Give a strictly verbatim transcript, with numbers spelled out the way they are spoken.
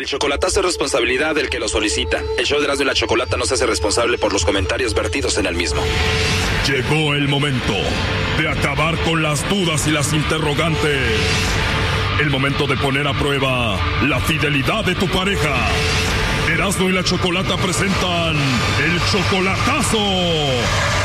El chocolatazo es responsabilidad del que lo solicita. El show de Erasmo y la Chocolata no se hace responsable por los comentarios vertidos en el mismo. Llegó el momento de acabar con las dudas y las interrogantes. El momento de poner a prueba la fidelidad de tu pareja. Erasmo y la Chocolata presentan el chocolatazo.